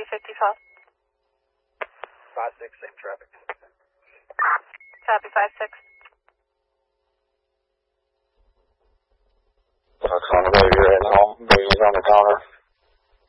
55. 5-6, same traffic. Copy 5-6. Fox on the way, you're heading home. Baby's on the counter.